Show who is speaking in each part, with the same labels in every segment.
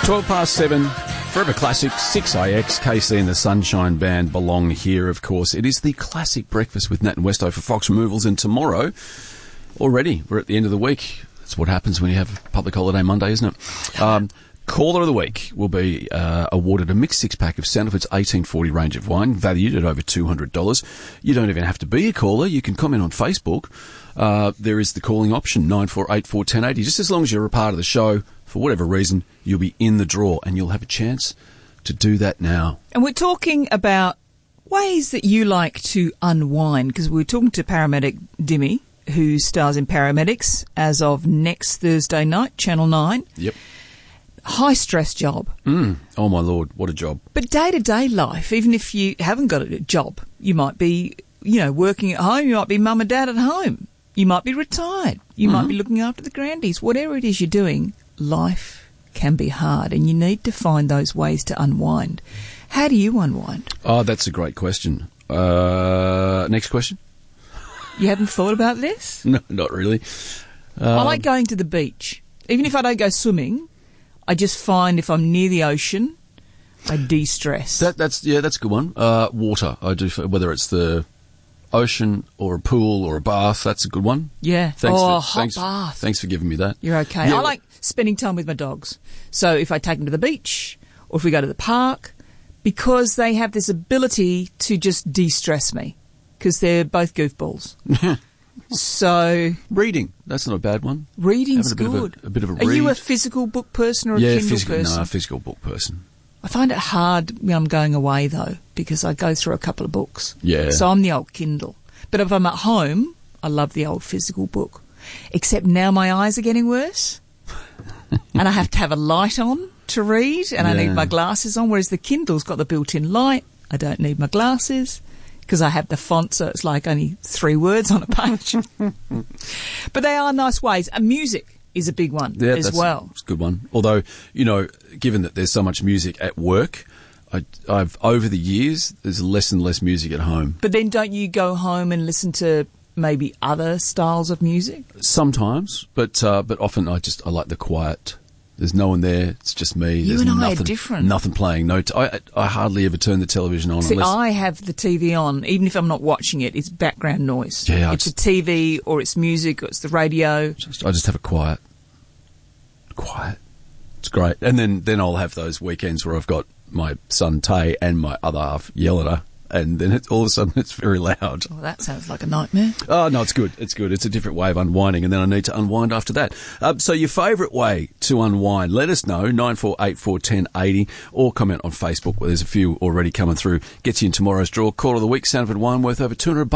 Speaker 1: 7:12, Forever Classic, 6IX, KC and the Sunshine Band belong here, of course. It is the classic breakfast with Nat and Westo for Fox Removals, and tomorrow, already, we're at the end of the week. That's what happens when you have a public holiday Monday, isn't it? Caller of the Week will be awarded a mixed six-pack of Sandalwood's 1840 range of wine, valued at over $200. You don't even have to be a caller. You can comment on Facebook. There is the calling option, 94841080. Just as long as you're a part of the show, for whatever reason, you'll be in the draw, and you'll have a chance to do that now.
Speaker 2: And we're talking about ways that you like to unwind, because we're talking to paramedic Dimmy, who stars in Paramedics as of next Thursday night, Channel 9.
Speaker 1: Yep.
Speaker 2: High-stress job.
Speaker 1: Oh, my Lord, what a job.
Speaker 2: But day-to-day life, even if you haven't got a job, you might be, working at home, you might be mum and dad at home, you might be retired, you might be looking after the grandies. Whatever it is you're doing, life can be hard, and you need to find those ways to unwind. How do you unwind?
Speaker 1: Oh, that's a great question. Next question?
Speaker 2: You haven't thought about this?
Speaker 1: No, not really.
Speaker 2: I like going to the beach. Even if I don't go swimming, I just find if I'm near the ocean, I de-stress.
Speaker 1: That's a good one. Water, I do, whether it's the ocean or a pool or a bath, that's a good one.
Speaker 2: Yeah. Hot bath.
Speaker 1: Thanks for giving me that.
Speaker 2: You're okay. Yeah. I like spending time with my dogs. So if I take them to the beach or if we go to the park, because they have this ability to just de-stress me, because they're both goofballs. So
Speaker 1: reading, that's not a bad one.
Speaker 2: Reading's good.
Speaker 1: A bit of a read.
Speaker 2: Are you a physical book person or a Kindle person?
Speaker 1: No, a physical book person.
Speaker 2: I find it hard when I'm going away, though, because I go through a couple of books.
Speaker 1: Yeah.
Speaker 2: So I'm the old Kindle. But if I'm at home, I love the old physical book. Except now my eyes are getting worse. And I have to have a light on to read, and I need my glasses on, whereas the Kindle's got the built-in light. I don't need my glasses, because I have the font, so it's like only 3 words on a page. But they are nice ways. And music is a big one as well. It's
Speaker 1: a good one. Although, given that there's so much music at work, I've over the years, there's less and less music at home.
Speaker 2: But then don't you go home and listen to maybe other styles of music?
Speaker 1: Sometimes, but often I like the quiet. There's no one there. It's just me.
Speaker 2: You
Speaker 1: There's
Speaker 2: and I
Speaker 1: nothing,
Speaker 2: are different.
Speaker 1: Nothing playing. I hardly ever turn the television on.
Speaker 2: See, I have the TV on. Even if I'm not watching it, it's background noise.
Speaker 1: Yeah,
Speaker 2: it's a TV or it's music or it's the radio.
Speaker 1: I just have a quiet. It's great. And then I'll have those weekends where I've got my son Tay and my other half yell at her. And then all of a sudden it's very loud.
Speaker 2: Oh, that sounds like a nightmare.
Speaker 1: Oh, no, it's good. It's good. It's a different way of unwinding, and then I need to unwind after that. So your favourite way to unwind, let us know, 94841080, or comment on Facebook, where there's a few already coming through. Gets you in tomorrow's draw. Call of the Week, Sandalwood wine worth over $200.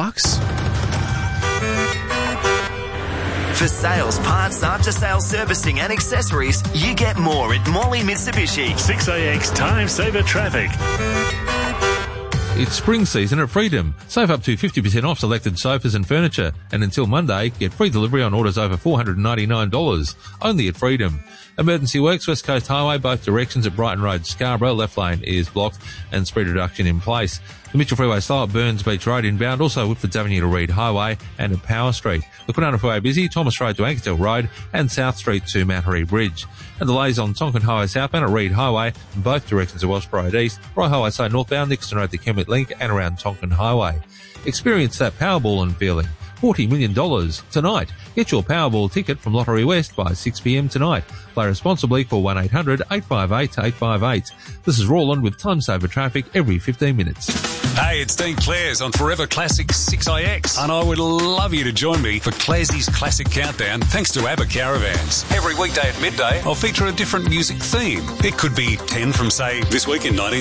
Speaker 3: For sales, parts, after-sales servicing and accessories, you get more at Morley Mitsubishi.
Speaker 4: 6AX Time Saver Traffic.
Speaker 5: It's spring season at Freedom. Save up to 50% off selected sofas and furniture. And until Monday, get free delivery on orders over $499. Only at Freedom. Emergency works, West Coast Highway, both directions at Brighton Road, Scarborough. Left lane is blocked and speed reduction in place. The Mitchell Freeway slow at Burns Beach Road inbound, also Whitfords Avenue to Reed Highway and at Power Street. The Kwinana Freeway busy, Thomas Road to Ankertel Road and South Street to Mount Harry Bridge. And delays on Tonkin Highway southbound at Reed Highway in both directions of Wellsborough Road East, Roy Highway side northbound, Nixon Road to Kenwick Link and around Tonkin Highway. Experience that Powerball feeling. $40 million tonight. Get your Powerball ticket from Lottery West by 6 p.m. tonight. Play responsibly. Call 1-800-858-858. This is Roland with Time Saver Traffic every 15 minutes.
Speaker 6: Hey, it's Dean Clares on Forever Classic 6IX, and I would love you to join me for Claresy's Classic Countdown thanks to ABBA Caravans. Every weekday at midday, I'll feature a different music theme. It could be 10 from, say, this week in 19